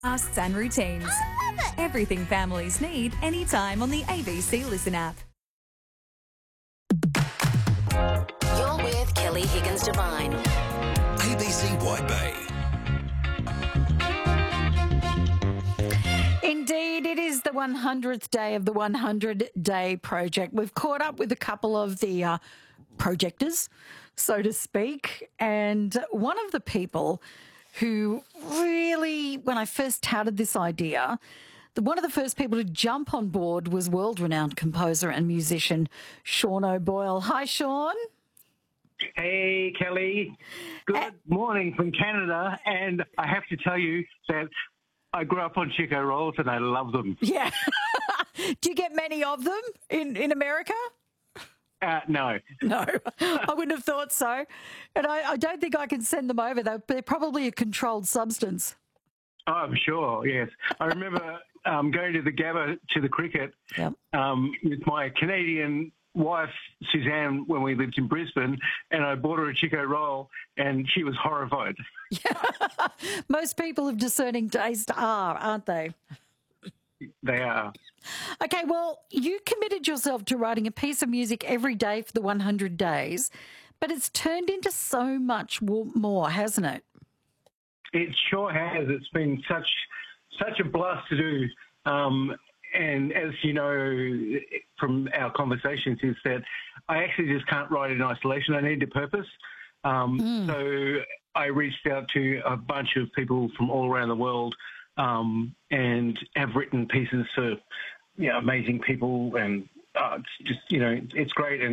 Asks and routines. Everything families need anytime on the ABC Listen app. You're with Kelly Higgins Devine. ABC White Bay. Indeed, it is the 100th day of the 100-day project. We've caught up with a couple of the projectors, so to speak, and one of the people who really, when I first touted this idea, one of the first people to jump on board was world-renowned composer and musician Sean O'Boyle. Hi, Sean. Hey, Kelly. Good morning from Canada. And I have to tell you that I grew up on Chico rolls and I love them. Yeah. Do you get many of them in America? No. No, I wouldn't have thought so. And I don't think I can send them over. They're probably a controlled substance. Oh, I'm sure, yes. I remember going to the Gabba to the cricket with my Canadian wife, Suzanne, when we lived in Brisbane, and I bought her a Chico roll, and she was horrified. Yeah. Most people of discerning taste are, aren't they? They are. Okay, well, you committed yourself to writing a piece of music every day for the 100 days, but it's turned into so much more, hasn't it? It sure has. It's been such a blast to do. And as you know from our conversations, is that I actually just can't write in isolation. I need a purpose. So I reached out to a bunch of people from all around the world and have written pieces for amazing people, and it's just it's great,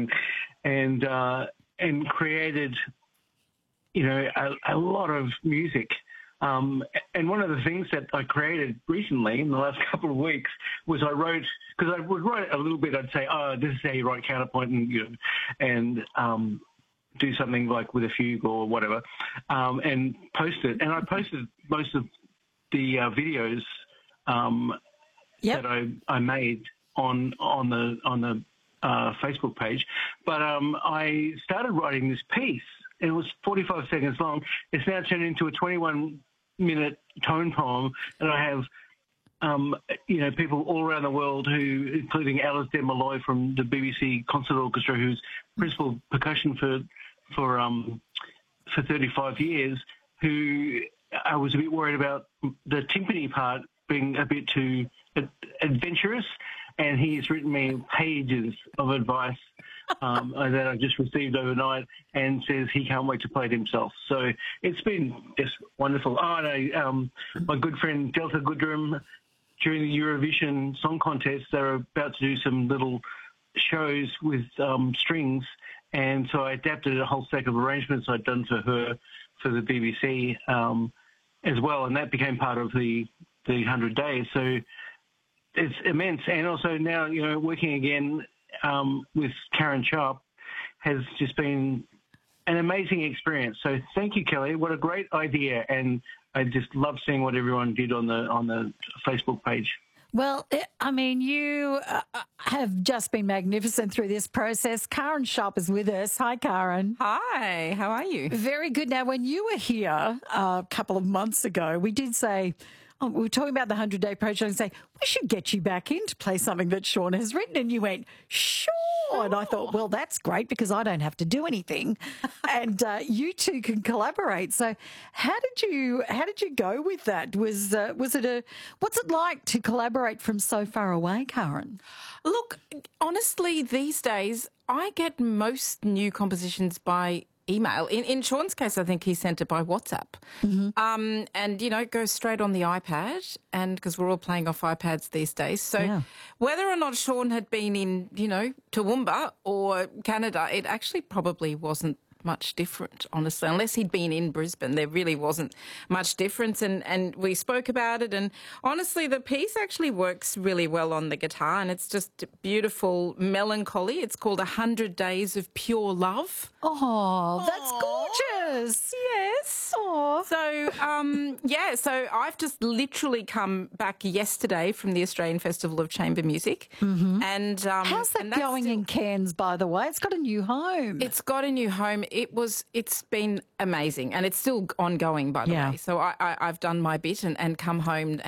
and created a lot of music. And one of the things that I created recently in the last couple of weeks was I wrote, because I would write a little bit. I'd say, "Oh, this is how you write counterpoint," and do something like with a fugue or whatever, and post it. And I posted most of the videos that I made on the Facebook page. But I started writing this piece. It was 45 seconds long. It's now turned into a 21-minute tone poem, and I have people all around the world including Alice de Malloy from the BBC Concert Orchestra, who's principal percussion for 35 years, who I was a bit worried about the timpani part being a bit too adventurous, and he's written me pages of advice that I just received overnight, and says he can't wait to play it himself. So it's been just wonderful. Oh, no, my good friend Delta Goodrum, during the Eurovision Song Contest, they're about to do some little shows with strings, and so I adapted a whole stack of arrangements I'd done for her for the BBC as well, and that became part of the 100 days. So it's immense. And also now, working again with Karen Sharp has just been an amazing experience. So thank you, Kelly. What a great idea. And I just love seeing what everyone did on the Facebook page. Well, I mean, you have just been magnificent through this process. Karen Sharp is with us. Hi, Karen. Hi, how are you? Very good. Now, when you were here a couple of months ago, we did say, we were talking about the 100-day project and say, we should get you back in to play something that Sean has written. And you went, sure. And I thought, well, that's great because I don't have to do anything. And you two can collaborate. So how did you go with that? What's it like to collaborate from so far away, Karen? Look, honestly, these days, I get most new compositions by email. In Sean's case, I think he sent it by WhatsApp. Mm-hmm. And, it goes straight on the iPad, and because we're all playing off iPads these days. So whether or not Sean had been in, Toowoomba or Canada, it actually probably wasn't much different, honestly. Unless he'd been in Brisbane, there really wasn't much difference. And we spoke about it. And honestly, the piece actually works really well on the guitar, and it's just beautiful melancholy. It's called 100 Days of Pure Love. Oh, that's gorgeous. Yes. Yes. Aw. So, so I've just literally come back yesterday from the Australian Festival of Chamber Music. Mm-hmm. And How's that and that's going in Cairns, by the way? It's got a new home. It's got a new home. It's been amazing, and it's still ongoing, by the Yeah. way. So I've done my bit and come home